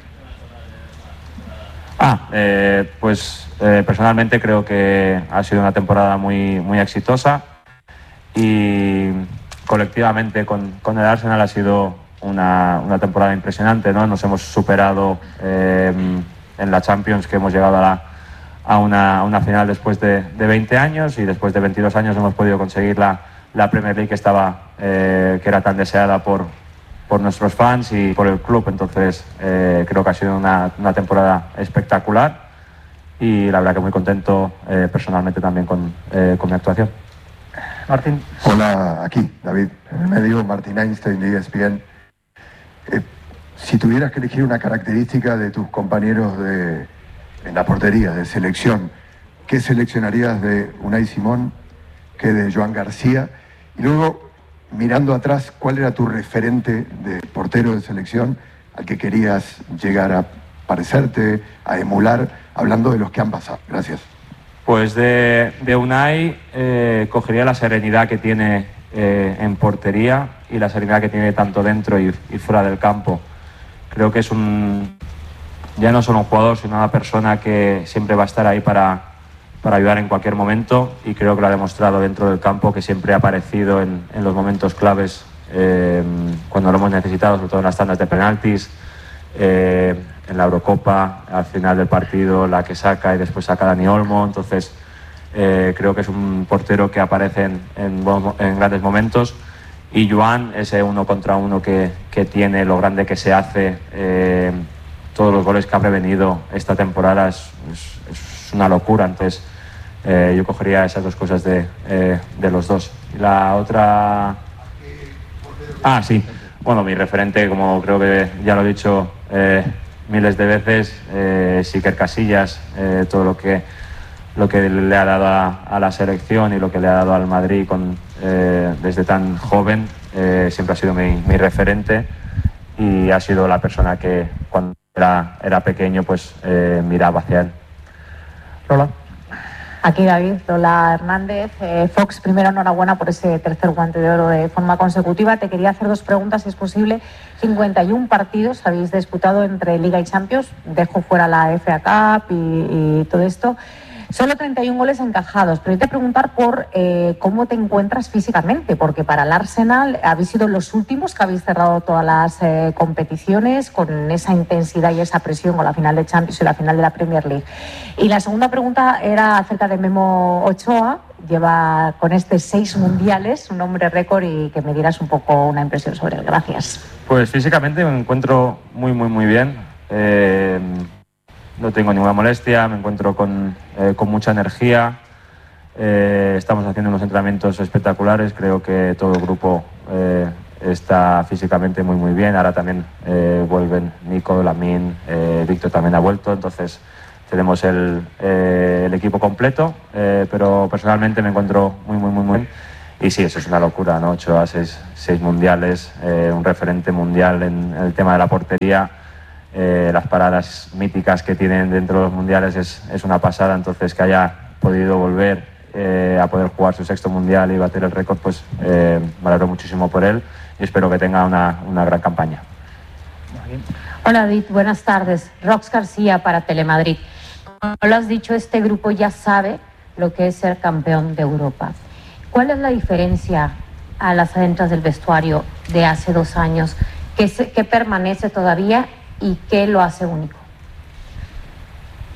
Personalmente creo que ha sido una temporada muy exitosa y colectivamente con el Arsenal ha sido una temporada impresionante, ¿no? Nos hemos superado en la Champions, que hemos llegado a una final después de 20 años y después de 22 años hemos podido conseguir la Premier League que era tan deseada por nuestros fans y por el club. Entonces creo que ha sido una temporada espectacular y la verdad que muy contento personalmente también con mi actuación. Martín. Hola, aquí, David. En el medio, Martín Einstein de ESPN. Si tuvieras que elegir una característica de tus compañeros en la portería de selección, ¿qué seleccionarías de Unai Simón, qué de Joan García? Y luego, mirando atrás, ¿cuál era tu referente de portero de selección al que querías llegar a parecerte, a emular, hablando de los que han pasado? Gracias. Pues de Unai cogería la serenidad que tiene en portería y la serenidad que tiene tanto dentro y fuera del campo. Creo que es ya no solo un jugador, sino una persona que siempre va a estar ahí para ayudar en cualquier momento, y creo que lo ha demostrado dentro del campo, que siempre ha aparecido en los momentos claves cuando lo hemos necesitado, sobre todo en las tandas de penaltis, en la Eurocopa, al final del partido, la que saca y después saca Dani Olmo. Entonces creo que es un portero que aparece en grandes momentos, y Joan, ese 1 contra 1 que tiene, lo grande que se hace, todos los goles que ha prevenido esta temporada, es una locura. Entonces yo cogería esas dos cosas de los dos. Y la otra... sí. Bueno, mi referente, como creo que ya lo he dicho miles de veces, Iker Casillas, todo lo que le ha dado a la selección y lo que le ha dado al Madrid desde tan joven, siempre ha sido mi referente, y ha sido la persona que cuando era pequeño pues miraba hacia él. Lola. Aquí David, Lola Hernández. Fox, primero enhorabuena por ese tercer Guante de Oro de forma consecutiva. Te quería hacer dos preguntas, si es posible. 51 partidos habéis disputado entre Liga y Champions. Dejo fuera la FA Cup y todo esto. Solo 31 goles encajados, pero yo te preguntar por cómo te encuentras físicamente, porque para el Arsenal habéis sido los últimos que habéis cerrado todas las competiciones con esa intensidad y esa presión, con la final de Champions y la final de la Premier League. Y la segunda pregunta era acerca de Memo Ochoa. Lleva con 6 mundiales, un hombre récord, y que me dieras un poco una impresión sobre él. Gracias. Pues físicamente me encuentro muy bien. No tengo ninguna molestia, me encuentro con mucha energía. Estamos haciendo unos entrenamientos espectaculares. Creo que todo el grupo está físicamente muy bien. Ahora también vuelven Nico, Lamine, Víctor también ha vuelto. Entonces tenemos el equipo completo, pero personalmente me encuentro muy bien. Y sí, eso es una locura, ¿no? 8 a 6 mundiales, un referente mundial en el tema de la portería. Las paradas míticas que tienen dentro de los mundiales es una pasada. Entonces, que haya podido volver a poder jugar su 6º mundial y bater el récord, pues me alegro muchísimo por él y espero que tenga una gran campaña. Hola David, buenas tardes. Rox García para Telemadrid. Como lo has dicho, este grupo ya sabe lo que es ser campeón de Europa. ¿Cuál es la diferencia a las adentras del vestuario de hace 2 años? ¿Qué permanece todavía y qué lo hace único?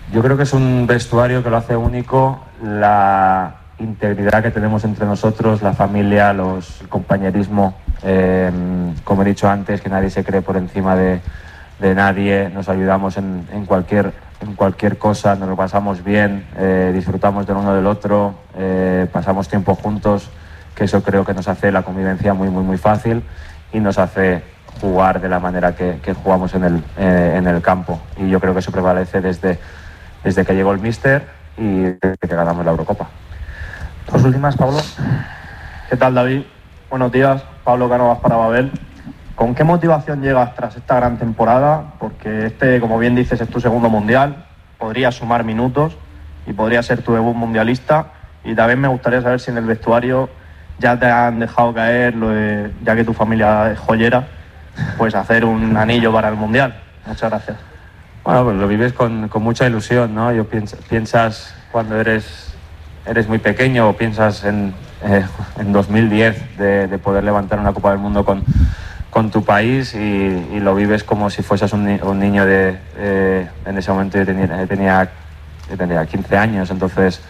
Yo creo que es un vestuario que lo hace único, la integridad que tenemos entre nosotros, la familia, el compañerismo, como he dicho antes, que nadie se cree por encima de nadie, nos ayudamos en cualquier cosa, nos lo pasamos bien, disfrutamos del uno del otro, pasamos tiempo juntos, que eso creo que nos hace la convivencia muy fácil y nos hace jugar de la manera que jugamos en el campo. Y yo creo que eso prevalece desde que llegó el míster y desde que ganamos la Eurocopa. Dos últimas, Pablo. ¿Qué tal, David? Buenos días, Pablo Cánovas para Babel. ¿Con qué motivación llegas tras esta gran temporada? Porque como bien dices, es tu segundo mundial, podrías sumar minutos y podría ser tu debut mundialista. Y también me gustaría saber si en el vestuario ya te han dejado caer, ya que tu familia es joyera, pues hacer un anillo para el mundial. Muchas gracias. Bueno, pues lo vives con mucha ilusión, ¿no? Piensas cuando eres muy pequeño, o piensas en 2010 de poder levantar una Copa del Mundo con tu país y lo vives como si fueses un niño en ese momento yo tenía 15 años, entonces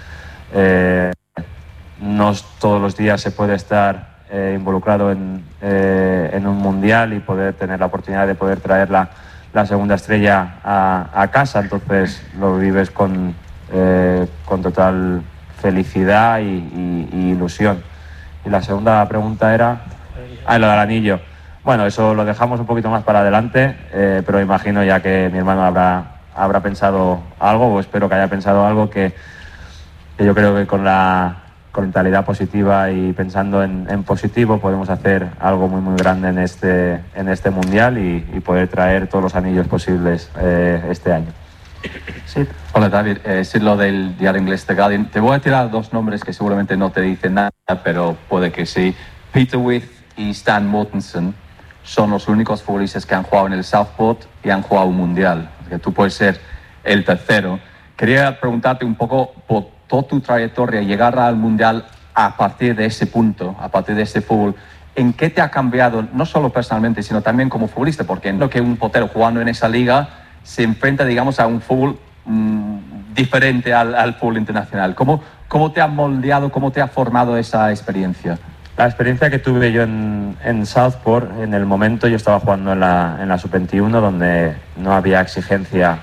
no todos los días se puede estar involucrado en un mundial y poder tener la oportunidad de poder traer la segunda estrella a casa, entonces lo vives con total felicidad y ilusión. Y la segunda pregunta era lo del anillo. Bueno, eso lo dejamos un poquito más para adelante, pero imagino ya que mi hermano habrá pensado algo, o espero que haya pensado algo que yo creo que con mentalidad positiva y pensando en positivo podemos hacer algo muy grande en este mundial y poder traer todos los anillos posibles este año. Sí. Hola David, es lo del diario inglés The Guardian. Te voy a tirar dos nombres que seguramente no te dicen nada, pero puede que sí. Peter With y Stan Mortensen son los únicos futbolistas que han jugado en el Southport y han jugado un mundial. Que tú puedes ser el tercero. Quería preguntarte un poco por toda tu trayectoria, llegar al mundial a partir de ese punto, a partir de este fútbol. ¿En qué te ha cambiado, no solo personalmente, sino también como futbolista? Porque entiendo que un portero jugando en esa liga se enfrenta, digamos, a un fútbol diferente al fútbol internacional. ¿Cómo te ha moldeado, cómo te ha formado esa experiencia? La experiencia que tuve yo en Southport, en el momento yo estaba jugando en la Sub-21, donde no había exigencia,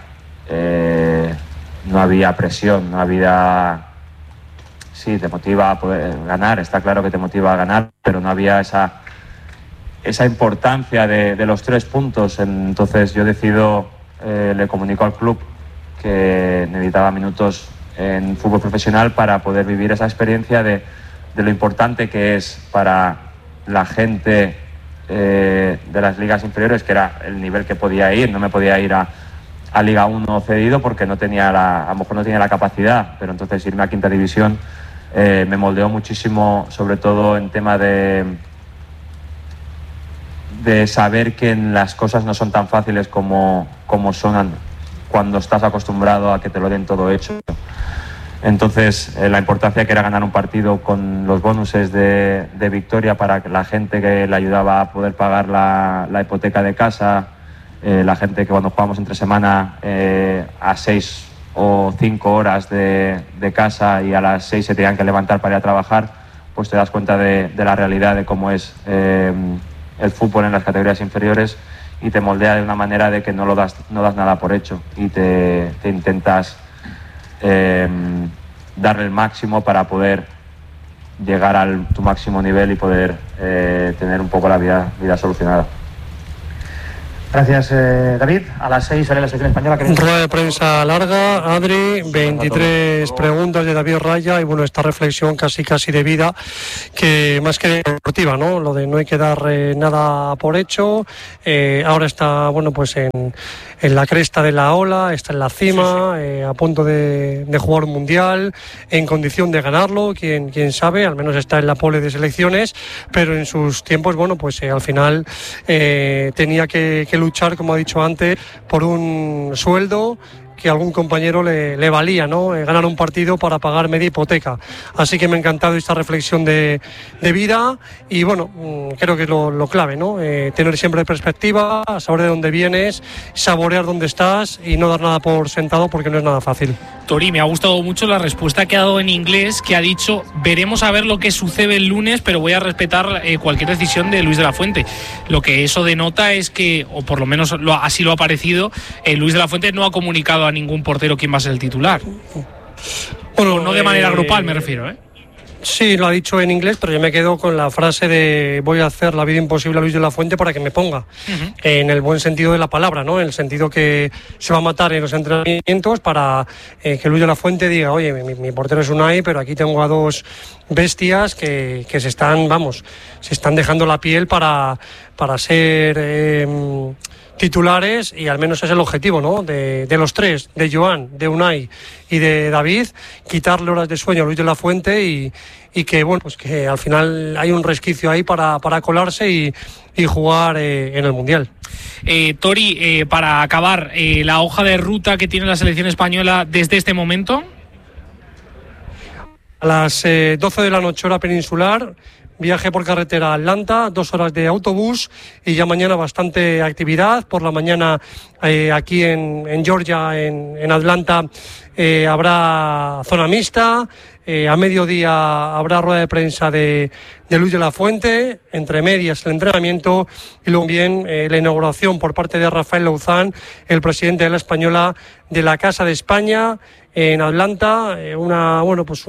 no había presión, no había... Sí, te motiva a poder ganar, está claro que te motiva a ganar, pero no había esa importancia de los 3 puntos. Entonces yo decido, le comunico al club que necesitaba minutos en fútbol profesional para poder vivir esa experiencia de lo importante que es para la gente de las ligas inferiores, que era el nivel que podía ir. No me podía ir a Liga 1 cedido porque a lo mejor no tenía la capacidad, pero entonces irme a quinta división me moldeó muchísimo, sobre todo en tema de saber que las cosas no son tan fáciles como son cuando estás acostumbrado a que te lo den todo hecho. Entonces la importancia que era ganar un partido con los bonuses de victoria para la gente que le ayudaba a poder pagar la hipoteca de casa, la gente que cuando jugamos entre semana a 6 o 5 horas de casa y a las 6 se tenían que levantar para ir a trabajar, pues te das cuenta de la realidad de cómo es el fútbol en las categorías inferiores y te moldea de una manera de que no das nada por hecho y te intentas darle el máximo para poder llegar a tu máximo nivel y poder tener un poco la vida solucionada. Gracias, David. A las 6 sale la selección española. Rueda de prensa larga, Adri, 23 preguntas de David Raya y bueno, esta reflexión casi de vida, que más que deportiva, ¿no? Lo de no hay que dar nada por hecho. Ahora está, bueno, pues en la cresta de la ola, está en la cima, a punto de jugar un mundial, en condición de ganarlo, quién sabe, al menos está en la pole de selecciones, pero en sus tiempos, bueno, pues al final tenía que luchar, como ha dicho antes, por un sueldo que a algún compañero le valía, ¿no? Ganar un partido para pagar media hipoteca. Así que me ha encantado esta reflexión de vida y bueno, creo que es lo clave, ¿no? Tener siempre perspectiva, saber de dónde vienes, saborear dónde estás y no dar nada por sentado porque no es nada fácil. Tori, me ha gustado mucho la respuesta que ha dado en inglés, que ha dicho, veremos a ver lo que sucede el lunes, pero voy a respetar cualquier decisión de Luis de la Fuente. Lo que eso denota es que, o por lo menos así lo ha parecido, Luis de la Fuente no ha comunicado a ningún portero quién va a ser el titular. Bueno, no de manera grupal me refiero, ¿eh? Sí, lo ha dicho en inglés, pero yo me quedo con la frase de voy a hacer la vida imposible a Luis de la Fuente para que me ponga, en el buen sentido de la palabra, ¿no? En el sentido que se va a matar en los entrenamientos para que Luis de la Fuente diga, oye, mi portero es Unai, pero aquí tengo a dos bestias que se están dejando la piel para ser titulares, y al menos es el objetivo, ¿no? De los tres, de Joan, de Unai y de David, quitarle horas de sueño a Luis de la Fuente y que, bueno, pues que al final hay un resquicio ahí para colarse y jugar en el Mundial. Tori, para acabar, la hoja de ruta que tiene la selección española desde este momento. A las 12 de la noche hora peninsular, viaje por carretera a Atlanta, 2 horas de autobús y ya mañana bastante actividad. Por la mañana aquí en Georgia, en Atlanta, habrá zona mixta. A mediodía habrá rueda de prensa de Luis de la Fuente, entre medias el entrenamiento y luego bien la inauguración por parte de Rafael Louzán, el presidente de la Española, de la Casa de España en Atlanta, una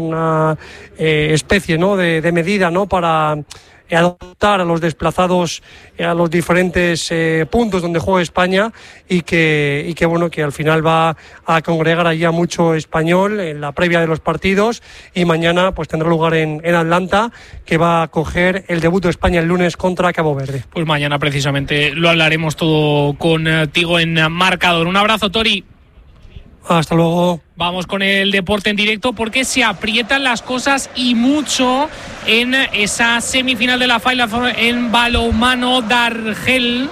especie, ¿no? de medida, ¿no? para adoptar a los desplazados a los diferentes puntos donde juega España y que bueno, que al final va a congregar allí a mucho español en la previa de los partidos, y mañana pues tendrá lugar en Atlanta, que va a acoger el debut de España el lunes contra Cabo Verde. Pues mañana precisamente lo hablaremos todo contigo en Marcador. Un abrazo, Tori. Hasta luego. Vamos con el deporte en directo porque se aprietan las cosas y mucho en esa semifinal de la Final Four en balonmano d'Argel.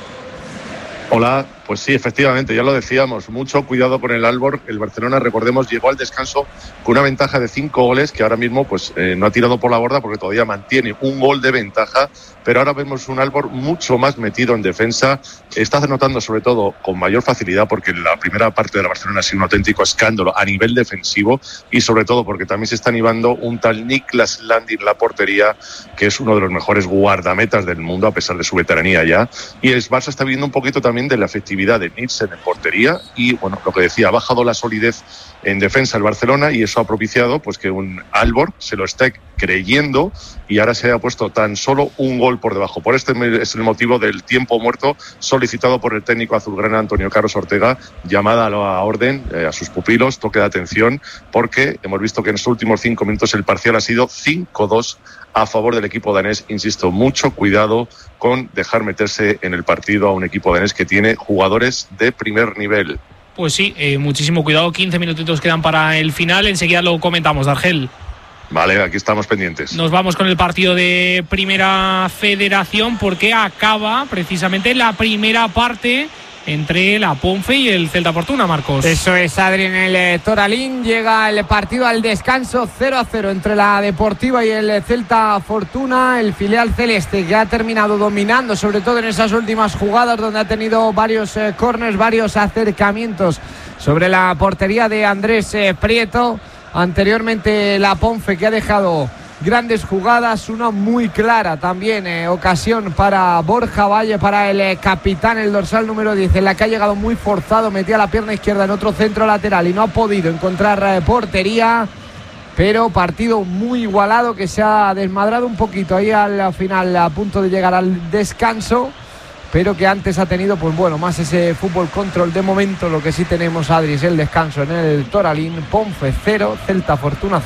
Hola, pues sí, efectivamente, ya lo decíamos, mucho cuidado con el Aalborg. El Barcelona, recordemos, llegó al descanso con una ventaja de 5 goles que ahora mismo pues no ha tirado por la borda porque todavía mantiene un gol de ventaja, pero ahora vemos un Aalborg mucho más metido en defensa. Está anotando sobre todo con mayor facilidad porque la primera parte de la Barcelona ha sido un auténtico escándalo a nivel defensivo, y sobre todo porque también se está animando un tal Niklas Landin en la portería, que es uno de los mejores guardametas del mundo a pesar de su veteranía ya, y el Barça está viendo un poquito también de la efectividad de Nielsen en portería y, bueno, lo que decía, ha bajado la solidez en defensa el Barcelona y eso ha propiciado pues que un Aalborg se lo esté creyendo y ahora se ha puesto tan solo un gol por debajo. Por este es el motivo del tiempo muerto solicitado por el técnico azulgrana Antonio Carlos Ortega, llamada a la orden a sus pupilos, toque de atención, porque hemos visto que en los últimos 5 minutos el parcial ha sido 5-2 a favor del equipo danés. Insisto, mucho cuidado con dejar meterse en el partido a un equipo danés que tiene jugadores de primer nivel. Pues sí, muchísimo cuidado, 15 minutitos quedan para el final, enseguida lo comentamos, D'Argel. Vale, aquí estamos pendientes. Nos vamos con el partido de Primera Federación porque acaba precisamente la primera parte entre la Ponfe y el Celta Fortuna, Marcos. Eso es, Adri, en el Toralín llega el partido al descanso 0-0 entre la Deportiva y el Celta Fortuna, el filial celeste que ha terminado dominando, sobre todo en esas últimas jugadas donde ha tenido varios córners, varios acercamientos sobre la portería de Andrés Prieto. Anteriormente la Ponfe, que ha dejado grandes jugadas, una muy clara también, ocasión para Borja Valle, para el capitán, el dorsal número 10, en la que ha llegado muy forzado, metía la pierna izquierda en otro centro lateral y no ha podido encontrar portería, pero partido muy igualado que se ha desmadrado un poquito ahí al final, a punto de llegar al descanso, pero que antes ha tenido, pues bueno, más ese fútbol control. De momento lo que sí tenemos, Adri, es el descanso en el Toralín. Ponfe 0, Celta Fortuna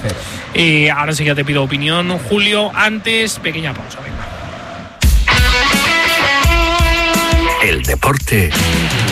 0. Ahora sí que te pido opinión, Julio. Antes, pequeña pausa, venga. El deporte